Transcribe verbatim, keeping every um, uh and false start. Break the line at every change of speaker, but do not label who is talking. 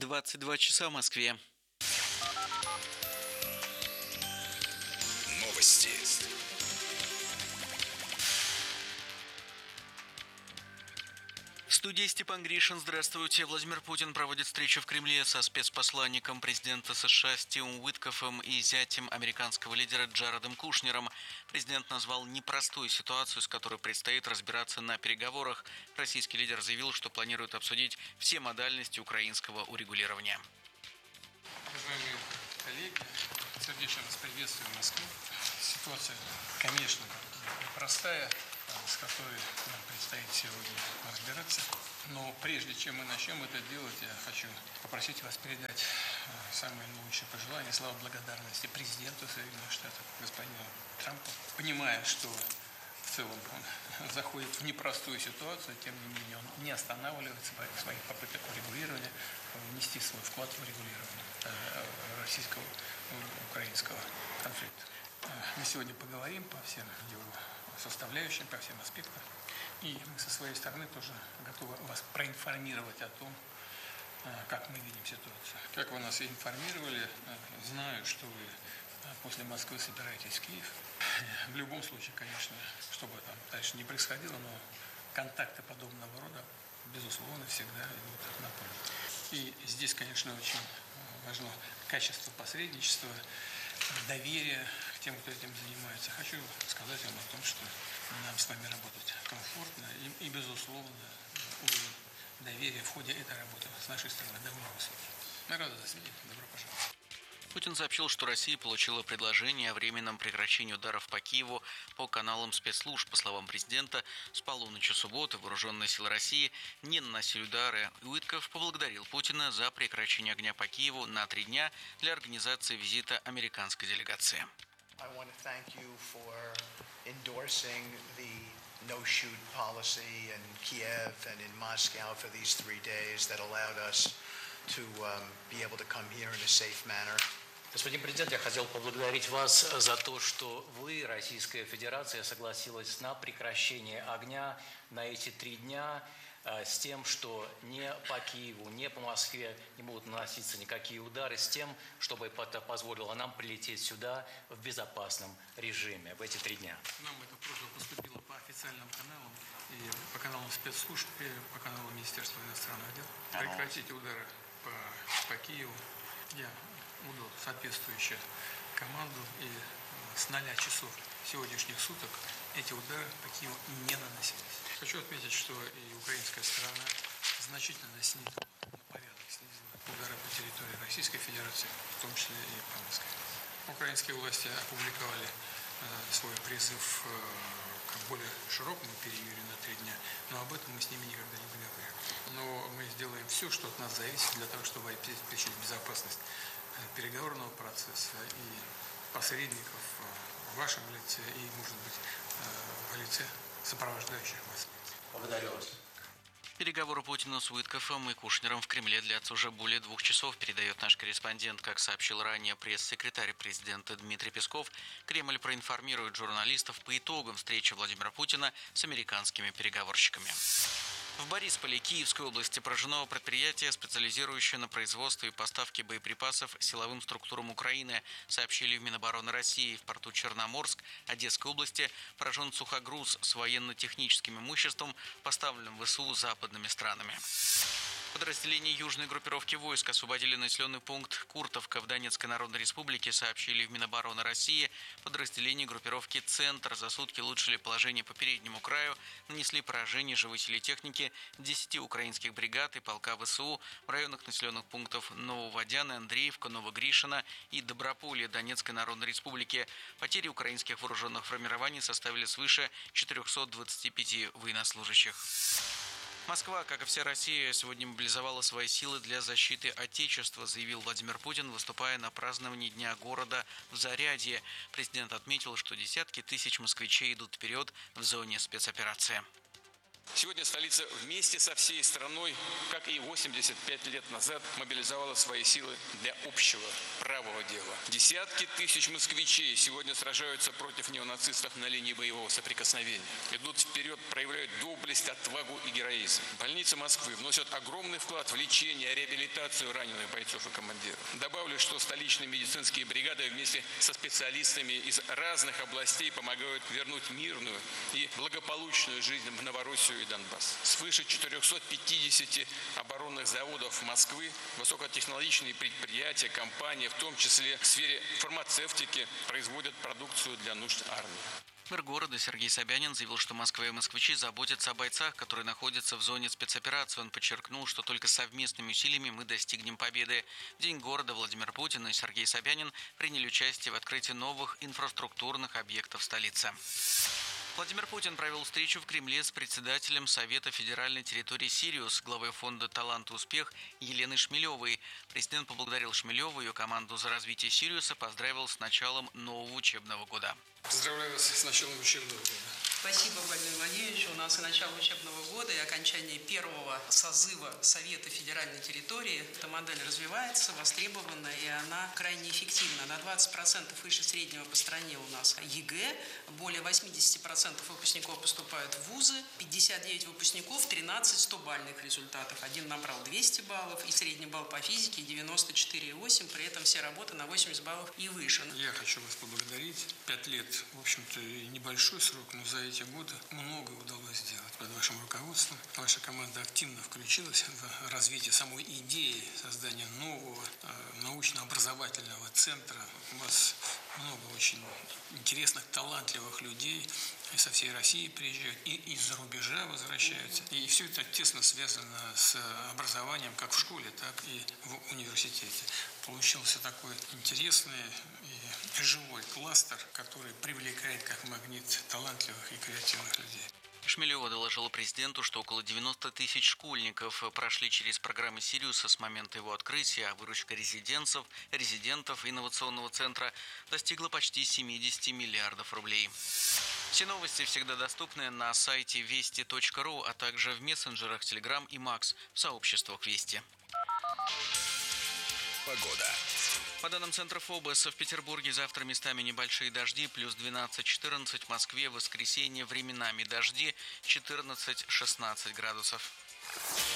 двадцать два часа в Москве.
Новости.
В студии Степан Гришин. Здравствуйте. Владимир Путин проводит встречу в Кремле со спецпосланником президента США Стивом Уиткофом и зятем американского лидера Джаредом Кушнером. Президент назвал непростую ситуацию, с которой предстоит разбираться на переговорах. Российский лидер заявил, что планирует обсудить все модальности украинского урегулирования.
Уважаемые коллеги, сердечно вас приветствую в Москве. Ситуация, конечно, непростая, с которой нам предстоит сегодня разбираться. Но прежде чем мы начнем это делать, я хочу попросить вас передать самые наилучшие пожелания, слова благодарности президенту Соединенных Штатов, господину Трампу. Понимая, что в целом он заходит в непростую ситуацию, тем не менее он не останавливается в своих попытках урегулирования, внести свой вклад в урегулирование российского, украинского конфликта. Мы сегодня поговорим по всем его составляющим, по всем аспектам. И мы со своей стороны тоже готовы вас проинформировать о том, как мы видим ситуацию. Как вы нас информировали, знаю, что вы после Москвы собираетесь в Киев. В любом случае, конечно, что бы там дальше не происходило, но контакты подобного рода, безусловно, всегда идут на пользу. И здесь, конечно, очень важно качество посредничества, доверие к тем, кто этим занимается. Хочу сказать вам о том, что нам с вами работать комфортно и, и безусловно, уровень доверия в ходе этой работы с нашей стороны довольно высокий. Мы рады вас видеть. Добро пожаловать.
Путин сообщил, что Россия получила предложение о временном прекращении ударов по Киеву по каналам спецслужб. По словам президента, с полуночи субботы вооруженные силы России не наносили удары. Уитков поблагодарил Путина за прекращение огня по Киеву на три дня для организации визита американской делегации.
I want to thank you for endorsing the no-shoot policy in Kiev and in Moscow for these three days that allowed us to um, be able to come here in a safe manner.
Господин президент, я хотел поблагодарить вас за то, что вы, Российская Федерация, согласилась на прекращение огня на эти три дня с тем, что не по Киеву, не по Москве не будут наноситься никакие удары, с тем, чтобы это позволило нам прилететь сюда в безопасном режиме в эти три дня.
Нам эта просьба поступила по официальным каналам, и по каналам спецслужб, и по каналу Министерства иностранных дел. Прекратить удары по, по Киеву. Я удал соответствующую команду, и с ноля часов сегодняшних суток эти удары по Киеву не наносились. Хочу отметить, что и украинская сторона значительно снизила, на порядок снизила удары по территории Российской Федерации, в том числе и по Москве. Украинские власти опубликовали э, свой призыв э, к более широкому периоду на три дня, но об этом мы с ними никогда не говорили. Но мы сделаем все, что от нас зависит, для того, чтобы обеспечить безопасность переговорного процесса и посредников в вашем лице и, может быть, в лице сопровождающих вас.
Благодарю вас.
Переговоры Путина с Уиткофом и Кушнером в Кремле длятся уже более двух часов, передает наш корреспондент. Как сообщил ранее пресс-секретарь президента Дмитрий Песков, Кремль проинформирует журналистов по итогам встречи Владимира Путина с американскими переговорщиками. В Борисполе, Киевской области, поражено предприятие, специализирующее на производстве и поставке боеприпасов силовым структурам Украины, сообщили в Минобороны России. В порту Черноморск Одесской области поражен сухогруз с военно-техническим имуществом, поставленным ВСУ западными странами. Подразделения южной группировки войск освободили населенный пункт Куртовка в Донецкой Народной Республике, сообщили в Минобороны России. Подразделения группировки «Центр» за сутки улучшили положение по переднему краю, нанесли поражение живой силе техники десяти украинских бригад и полка ВСУ в районах населенных пунктов Нововодяны, Андреевка, Новогришина и Доброполье Донецкой Народной Республики. Потери украинских вооруженных формирований составили свыше четырехсот двадцати пяти военнослужащих. Москва, как и вся Россия, сегодня мобилизовала свои силы для защиты Отечества, заявил Владимир Путин, выступая на праздновании Дня города в Зарядье. Президент отметил, что десятки тысяч москвичей идут вперед в зоне спецоперации.
Сегодня столица вместе со всей страной, как и восемьдесят пять лет назад, мобилизовала свои силы для общего правого дела. Десятки тысяч москвичей сегодня сражаются против неонацистов на линии боевого соприкосновения. Идут вперед, проявляют доблесть, отвагу и героизм. Больницы Москвы вносят огромный вклад в лечение, реабилитацию раненых бойцов и командиров. Добавлю, что столичные медицинские бригады вместе со специалистами из разных областей помогают вернуть мирную и благополучную жизнь в Новороссию и Донбасс. Свыше четырехсот пятидесяти оборонных заводов Москвы, высокотехнологичные предприятия, компании, в том числе в сфере фармацевтики, производят продукцию для нужд армии.
Мэр города Сергей Собянин заявил, что Москва и москвичи заботятся о бойцах, которые находятся в зоне спецоперации. Он подчеркнул, что только совместными усилиями мы достигнем победы. В День города Владимир Путин и Сергей Собянин приняли участие в открытии новых инфраструктурных объектов столицы. Владимир Путин провел встречу в Кремле с председателем Совета федеральной территории «Сириус», главой фонда «Талант и успех» Еленой Шмелевой. Президент поблагодарил Шмелеву и ее команду за развитие «Сириуса», поздравил с началом нового учебного года.
Поздравляю вас с началом учебного года.
Спасибо, Владимир Владимирович. У нас и начало учебного года, и окончание первого созыва Совета федеральной территории. Эта модель развивается, востребована, и она крайне эффективна. На двадцать процентов выше среднего по стране у нас ЕГЭ. Более восемьдесят процентов выпускников поступают в вузы. пятьдесят девять выпускников, тринадцать стобальных результатов. Один набрал двести баллов, и средний балл по физике девяносто четыре и восемь. При этом все работы на восемьдесят баллов и выше.
Я хочу вас поблагодарить. Пять лет, в общем-то, небольшой срок, но за эти годы многое удалось сделать под вашим руководством. Ваша команда активно включилась в развитие самой идеи создания нового э, научно-образовательного центра. У вас много очень интересных, талантливых людей и со всей России приезжают, и из-за рубежа возвращаются. И все это тесно связано с образованием как в школе, так и в университете. Получился такой интересный и живой кластер, который привлекает как магнит талантливых и креативных людей.
Шмелева доложила президенту, что около девяноста тысяч школьников прошли через программы «Сириуса» с момента его открытия, а выручка резидентов, резидентов инновационного центра достигла почти семидесяти миллиардов рублей. Все новости всегда доступны на сайте вести точка ру, а также в мессенджерах Telegram и Макс в сообществах Вести.
Погода.
По данным Центра ФОБОС, в Петербурге завтра местами небольшие дожди, плюс двенадцать-четырнадцать, в Москве в воскресенье временами дожди, четырнадцать-шестнадцать градусов.